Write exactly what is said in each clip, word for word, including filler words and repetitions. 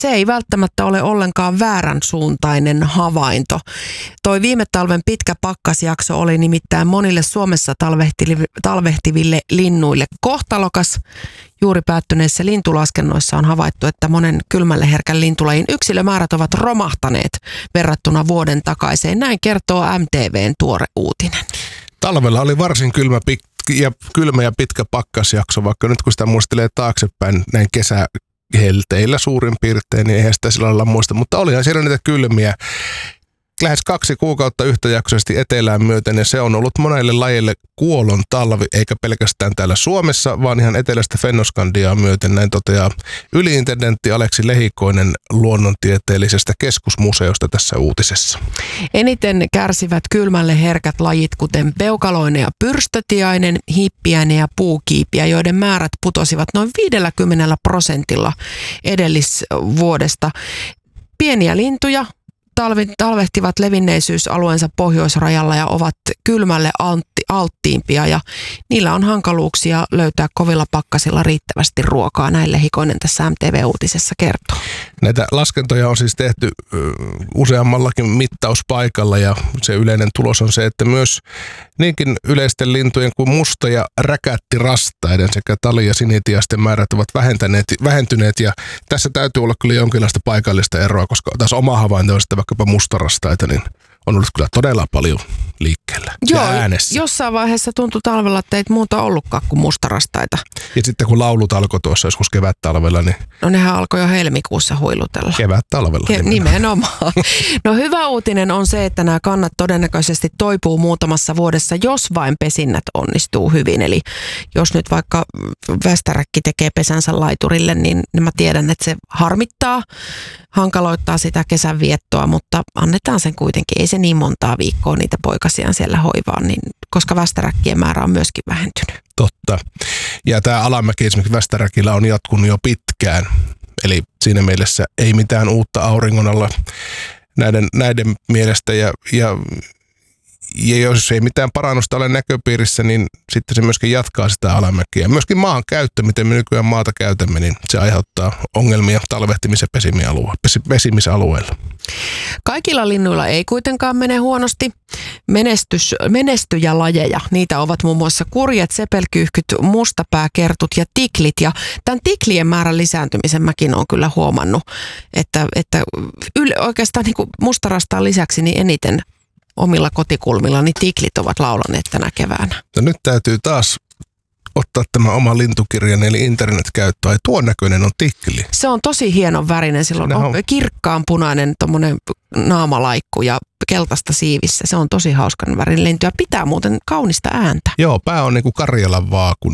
se ei välttämättä ole ollenkaan väärän suuntainen havainto. Toi viime talven pitkä pakkasjakso oli nimittäin monille Suomessa talvehtiville linnuille kohtalokas. Juuri päättyneessä lintulaskennoissa on havaittu, että monen kylmälle herkän lintulajin yksilömäärät ovat romahtaneet verrattuna vuoden takaiseen. Näin kertoo M T V:n tuore uutinen. Talvella oli varsin kylmä, pik- ja, kylmä ja pitkä pakkasjakso, vaikka nyt kun sitä muistelee taaksepäin näin kesähelteillä suurin piirtein, niin eihän sitä sillä lailla muista, mutta olihan siellä niitä kylmiä. Lähes kaksi kuukautta yhtäjaksoisesti etelään myöten, ja se on ollut monelle lajille kuolon talvi, eikä pelkästään täällä Suomessa, vaan ihan etelästä Fennoskandiaa myöten, näin toteaa yliintendentti Aleksi Lehikoinen luonnontieteellisestä keskusmuseosta tässä uutisessa. Eniten kärsivät kylmälle herkät lajit, kuten peukaloinen ja pyrstötiainen, hippiäinen ja puukiipiä, joiden määrät putosivat noin viidelläkymmenellä prosentilla edellisvuodesta. Pieniä lintuja Talvi, talvehtivat levinneisyysalueensa pohjoisrajalla ja ovat kylmälle altti, alttiimpia ja niillä on hankaluuksia löytää kovilla pakkasilla riittävästi ruokaa. Näin Lehikoinen tässä M T V-uutisessa kertoo. Näitä laskentoja on siis tehty useammallakin mittauspaikalla ja se yleinen tulos on se, että myös niinkin yleisten lintujen kuin musta- ja räkättirastaiden sekä tali- ja sinitiaisten määrät ovat vähentäneet, vähentyneet ja tässä täytyy olla kyllä jonkinlaista paikallista eroa, koska taas oma havainto on sitten vaikkapa mustarastaita, niin on ollut kyllä todella paljon liikkeellä Joo, ja äänessä. Jossain vaiheessa tuntui talvella, että ei muuta ollutkaan kuin mustarastaita. Ja sitten kun laulut alkoi tuossa joskus kevät-talvella, niin... No nehän alkoi jo helmikuussa huilutella. Kevät-talvella. Ke- nimenomaan. No hyvä uutinen on se, että nämä kannat todennäköisesti toipuu muutamassa vuodessa, jos vain pesinnät onnistuu hyvin. Eli jos nyt vaikka västäräkki tekee pesänsä laiturille, niin mä tiedän, että se harmittaa, hankaloittaa sitä kesän viettoa, mutta annetaan sen kuitenkin. Ei se niin montaa viikkoa niitä poikasiaan siellä hoivaan, niin, koska västäräkkien määrä on myöskin vähentynyt. Totta. Ja tämä alamäki esimerkiksi västäräkillä on jatkunut jo pitkään. Eli siinä mielessä ei mitään uutta auringon alla näiden, näiden mielestä. Ja, ja, ja jos ei mitään parannusta ole näköpiirissä, niin sitten se myöskin jatkaa sitä alamäkiä. Myöskin maan käyttö, miten me nykyään maata käytämme, niin se aiheuttaa ongelmia talvehtimis- ja pesimisalueilla. Kaikilla linnuilla ei kuitenkaan mene huonosti. Menestys, menestyjälajeja, niitä ovat muun muassa kurjet, sepelkyyhkyt, mustapääkertut ja tiklit. Ja tämän tiklien määrän lisääntymisen mäkin olen kyllä huomannut, että, että yle, oikeastaan niin kuin mustarastaan lisäksi niin eniten omilla kotikulmilla niin tiklit ovat laulaneet tänä keväänä. No nyt täytyy taas ottaa tämä oma lintukirjan eli internetkäyttö. Ai tuon näköinen on tikli. Se on tosi hienon värinen. Silloin on kirkkaan punainen tommonen naamalaikku ja keltaista siivissä. Se on tosi hauskan värinen lintu ja pitää muuten kaunista ääntä. Joo, pää on niinku Karjalan vaakuna.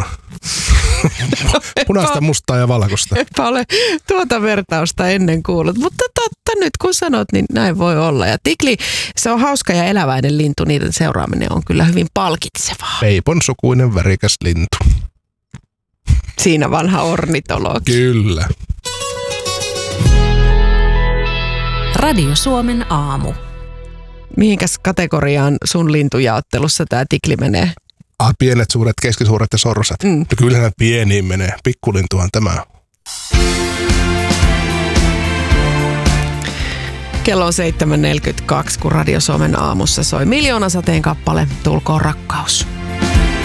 Punaista, mustaa ja valkoista. Eipä ole tuota vertausta ennen kuullut, mutta totta nyt kun sanot, niin näin voi olla. Ja tikli, se on hauska ja eläväinen lintu, niiden seuraaminen on kyllä hyvin palkitsevaa. Peipon sukuinen värikäs lintu. Siinä vanha ornitologi. Kyllä. Radio Suomen aamu. Mihinkäs kategoriaan sun lintujaottelussa tämä tikli menee? Ah, pienet, suuret, keskisuuret ja sorsat. Mm. No kyllähän pieniin menee. Pikkulintuhan tämä. Kello on seitsemän neljäkymmentäkaksi, kun Radio Suomen aamussa soi Miljoonasateen kappale Tulkoon rakkaus.